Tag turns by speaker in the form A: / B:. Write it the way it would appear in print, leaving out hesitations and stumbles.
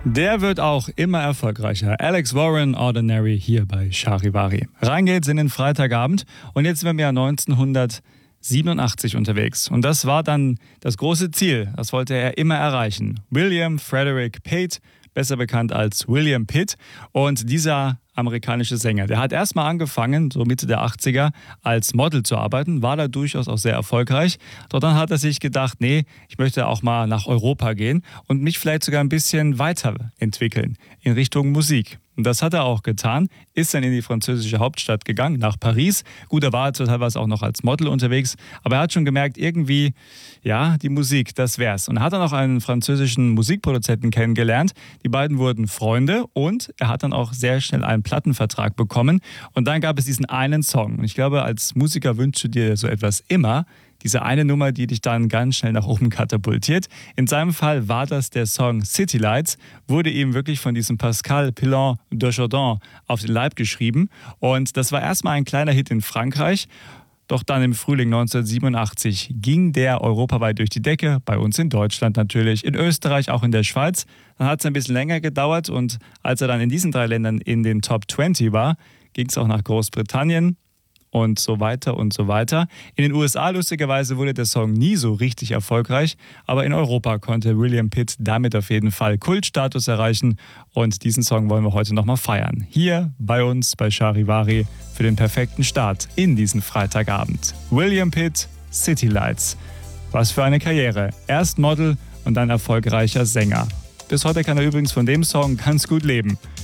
A: Der wird auch immer erfolgreicher. Alex Warren, Ordinary, hier bei Charivari. Rein geht's in den Freitagabend und jetzt sind wir im Jahr 1987 unterwegs. Und das war dann das große Ziel, das wollte er immer erreichen. William Frederick Pate, besser bekannt als William Pitt. Und dieser amerikanische Sänger, der hat erstmal angefangen, so Mitte der 80er, als Model zu arbeiten, war da durchaus auch sehr erfolgreich. Doch dann hat er sich gedacht, nee, ich möchte auch mal nach Europa gehen und mich vielleicht sogar ein bisschen weiterentwickeln in Richtung Musik. Und das hat er auch getan, ist dann in die französische Hauptstadt gegangen, nach Paris. Gut, er war teilweise auch noch als Model unterwegs, aber er hat schon gemerkt, irgendwie, ja, die Musik, das wär's. Und er hat dann auch einen französischen Musikproduzenten kennengelernt. Die beiden wurden Freunde und er hat dann auch sehr schnell einen Plattenvertrag bekommen. Und dann gab es diesen einen Song. Und ich glaube, als Musiker wünschst du dir so etwas immer. Diese eine Nummer, die dich dann ganz schnell nach oben katapultiert. In seinem Fall war das der Song City Lights, wurde ihm wirklich von diesem Pascal Pilon de Jordan auf den Leib geschrieben. Und das war erstmal ein kleiner Hit in Frankreich. Doch dann im Frühling 1987 ging der europaweit durch die Decke, bei uns in Deutschland natürlich, in Österreich, auch in der Schweiz. Dann hat es ein bisschen länger gedauert und als er dann in diesen 3 Ländern in den Top 20 war, ging es auch nach Großbritannien. Und so weiter und so weiter. In den USA lustigerweise wurde der Song nie so richtig erfolgreich, aber in Europa konnte William Pitt damit auf jeden Fall Kultstatus erreichen und diesen Song wollen wir heute nochmal feiern. Hier bei uns bei Charivari für den perfekten Start in diesen Freitagabend. William Pitt, City Lights. Was für eine Karriere. Erst Model und dann erfolgreicher Sänger. Bis heute kann er übrigens von dem Song ganz gut leben.